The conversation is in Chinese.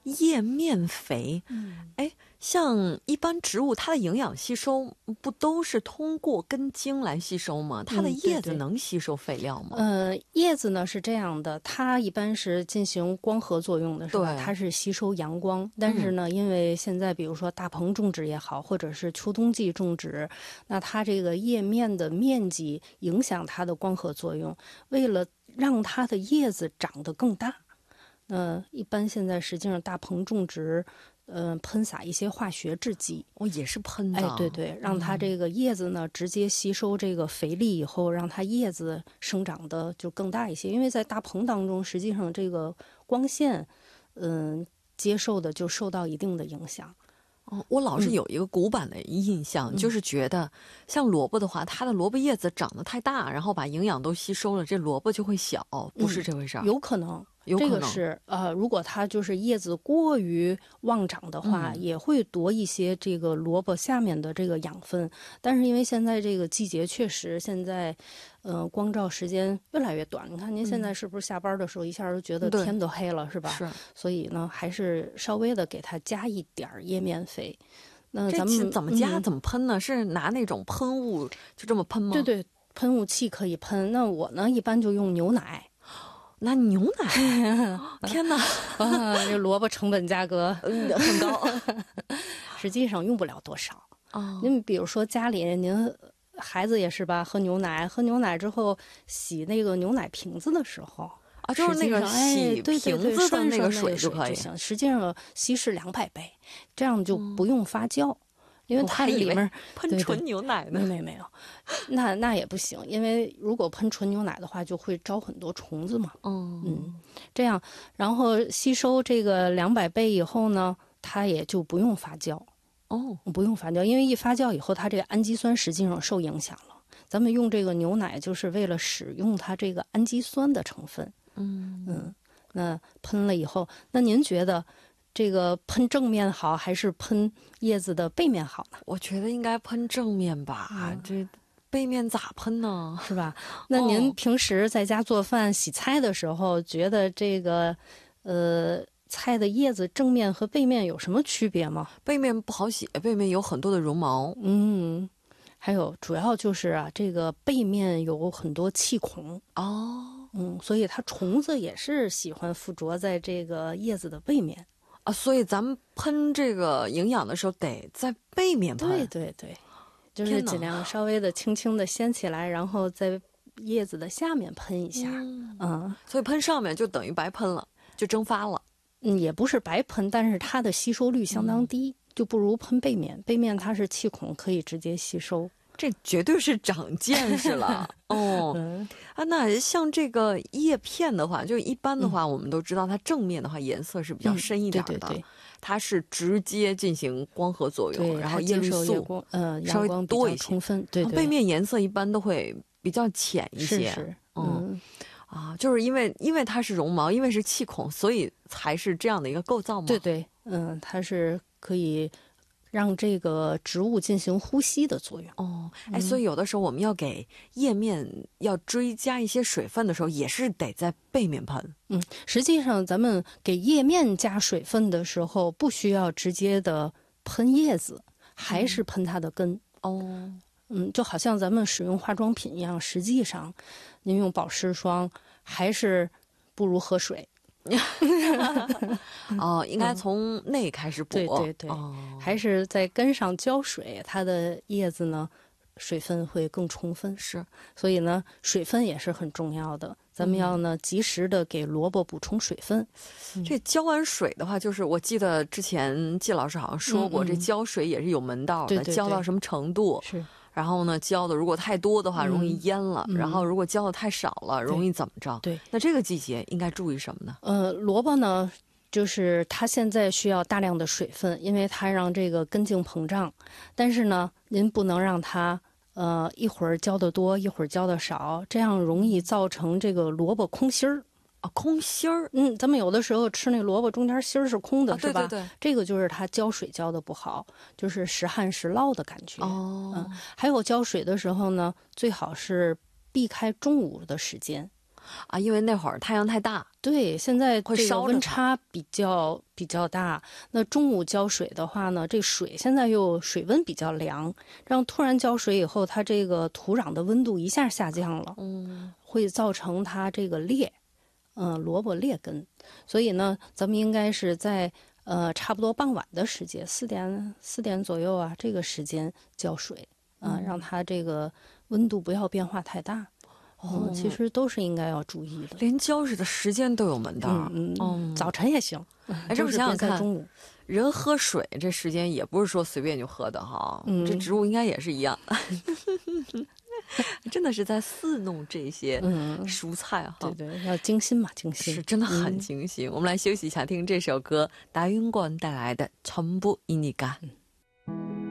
叶面肥，哎，像一般植物它的营养吸收不都是通过根茎来吸收吗？它的叶子能吸收肥料吗？ 叶子呢是这样的，它一般是进行光合作用的，是吧？它是吸收阳光，但是呢，因为现在比如说大棚种植也好，或者是秋冬季种植，那它这个叶面的面积影响它的光合作用，为了让它的叶子长得更大，一般现在实际上大棚种植，喷洒一些化学制剂， 也是喷的， 哎，对对，让它这个叶子呢直接吸收这个肥力以后，让它叶子生长的就更大一些。因为在大棚当中，实际上这个光线，接受的就受到一定的影响。 我老是有一个古板的印象，就是觉得像萝卜的话，它的萝卜叶子长得太大，然后把营养都吸收了，这萝卜就会小，不是这回事儿？ 有可能。这个是如果它就是叶子过于旺长的话，也会夺一些这个萝卜下面的这个养分。但是因为现在这个季节确实现在，光照时间越来越短。你看您现在是不是下班的时候一下就觉得天都黑了，是吧？ 是。 所以呢，还是稍微的给它加一点叶面肥。那咱这们怎么加、怎么喷呢？是拿那种喷雾就这么喷吗？ 对对，喷雾器可以喷。那我呢，一般就用牛奶。 拿牛奶？天哪！ 这萝卜成本价格很高， 实际上用不了多少。您比如说家里您孩子也是吧，喝牛奶之后洗那个牛奶瓶子的时候就是那个洗瓶子的那个水就可以。 实际上稀释200倍，这样就不用发酵。因为它里面喷纯牛奶呢， 没有，那也不行，因为如果喷纯牛奶的话，就会招很多虫子嘛。这样，然后吸收这个200倍以后呢，它也就不用发酵。不用发酵，因为一发酵以后，它这个氨基酸实际上受影响了。咱们用这个牛奶就是为了使用它这个氨基酸的成分。那喷了以后，那您觉得？这个喷正面好还是喷叶子的背面好呢？ 我觉得应该喷正面吧，这背面咋喷呢？ 是吧？那您平时在家做饭、洗菜的时候，觉得这个菜的叶子正面和背面有什么区别吗？ 背面不好洗，背面有很多的绒毛。 还有主要就是这个背面有很多气孔。所以它虫子也是喜欢附着在这个叶子的背面。 所以咱们喷这个营养的时候得在背面喷。 对，就是尽量稍微的轻轻的掀起来，然后在叶子的下面喷一下。 所以喷上面就等于白喷了，就蒸发了。 也不是白喷，但是它的吸收率相当低，就不如喷背面。背面它是气孔，可以直接吸收。 这绝对是长见识了。那像这个叶片的话，就一般的话，我们都知道它正面的话颜色是比较深一点的， 对， 它是直接进行光合作用，然后叶绿素稍微多一些， 充分。对， 背面颜色一般都会比较浅一些。就是因为它是绒毛，因为是气孔，所以才是这样的一个构造吗？ 对，它是可以让这个植物进行呼吸的作用。 所以有的时候我们要给叶面要追加一些水分的时候，也是得在背面喷。 实际上咱们给叶面加水分的时候，不需要直接的喷叶子，还是喷它的根。就好像咱们使用化妆品一样，实际上您用保湿霜还是不如喝水。 应该从内开始补。 对，还是在根上浇水，它的叶子呢水分会更充分。 是， 所以呢水分也是很重要的，咱们要呢及时的给萝卜补充水分。 这浇完水的话，就是我记得之前季老师好像说过，这浇水也是有门道的，浇到什么程度是。 然后呢，浇的如果太多的话，容易淹了；然后如果浇的太少了，容易怎么着？ 对， 那这个季节应该注意什么呢？ 萝卜呢，就是它现在需要大量的水分，因为它让这个根茎膨胀。但是呢，您不能让它一会儿浇的多，一会儿浇的少，这样容易造成这个萝卜空心儿。 空心儿。 咱们有的时候吃那萝卜中间心儿是空的，是吧？ 对， 这个就是它浇水浇的不好，就是时旱时涝的感觉。还有浇水的时候呢，最好是避开中午的时间。 啊，因为那会儿太阳太大。 对，现在会烧着它这个温差比较大。那中午浇水的话呢，这水现在又水温比较凉，这样突然浇水以后，它这个土壤的温度一下下降了，会造成它这个裂，萝卜裂根。所以呢，咱们应该是在差不多傍晚的时间，4点左右啊，这个时间浇水，让它这个温度不要变化太大。其实都是应该要注意的， 连浇水的时间都有门道。 早晨也行。 这么想想看， 中午人喝水这时间也不是说随便就喝的哈，这植物应该也是一样。真的是在侍弄这些蔬菜哈， 对，要精心嘛，精心是真的很精心。我们来休息一下，听这首歌，达云冠带来的《전부이니까》。